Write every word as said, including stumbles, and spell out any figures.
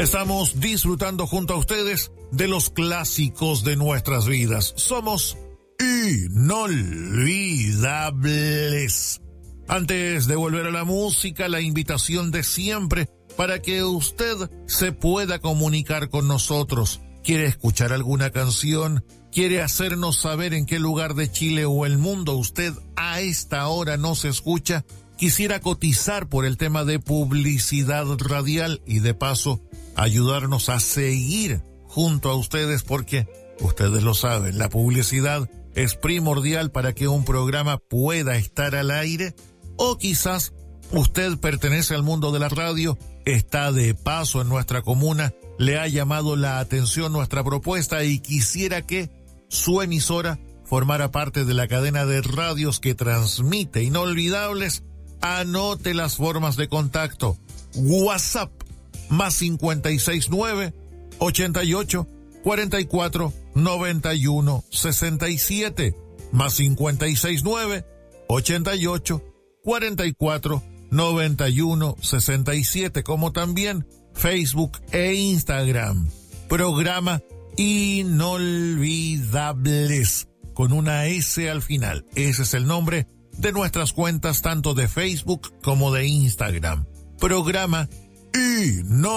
Estamos disfrutando junto a ustedes de los clásicos de nuestras vidas. Somos inolvidables. Antes de volver a la música, la invitación de siempre para que usted se pueda comunicar con nosotros. ¿Quiere escuchar alguna canción? ¿Quiere hacernos saber en qué lugar de Chile o el mundo usted a esta hora nos escucha? Quisiera cotizar por el tema de publicidad radial y de paso ayudarnos a seguir junto a ustedes, porque ustedes lo saben, la publicidad es primordial para que un programa pueda estar al aire. O quizás usted pertenece al mundo de la radio, está de paso en nuestra comuna, le ha llamado la atención nuestra propuesta y quisiera que su emisora formara parte de la cadena de radios que transmite Inolvidables. Anote las formas de contacto. WhatsApp más cincuenta y seis nueve, ochenta y ocho, cuarenta y cuatro, noventa y uno, sesenta y siete, más cincuenta y seis nueve, ochenta y ocho, cuarenta y cuatro, noventa y uno, sesenta y siete, como también Facebook e Instagram. Programa Inolvidables, con una S al final. Ese es el nombre de nuestras cuentas tanto de Facebook como de Instagram. Programa Inolvidables.